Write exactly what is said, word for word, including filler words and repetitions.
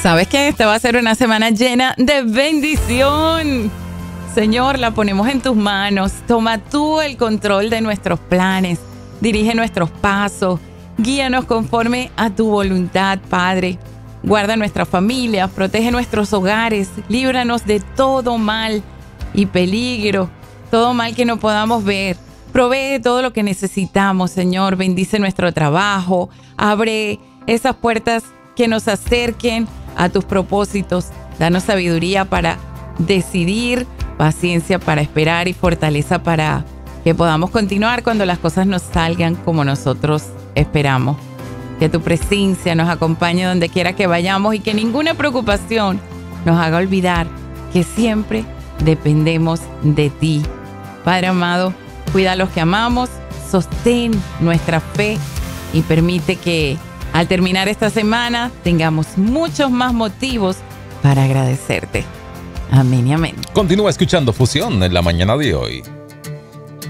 ¿Sabes qué? Esta va a ser una semana llena de bendición. Señor, la ponemos en tus manos. Toma tú el control de nuestros planes. Dirige nuestros pasos. Guíanos conforme a tu voluntad, Padre. Guarda nuestras familias, protege nuestros hogares, líbranos de todo mal y peligro, todo mal que no podamos ver. Provee todo lo que necesitamos, Señor. Bendice nuestro trabajo. Abre esas puertas que nos acerquen a tus propósitos. Danos sabiduría para decidir, paciencia para esperar y fortaleza para que podamos continuar cuando las cosas nos salgan como nosotros esperamos. Que tu presencia nos acompañe donde quiera que vayamos y que ninguna preocupación nos haga olvidar que siempre dependemos de ti. Padre amado, cuida a los que amamos, sostén nuestra fe y permite que al terminar esta semana tengamos muchos más motivos para agradecerte. Amén y amén. Continúa escuchando Fusión en la mañana de hoy.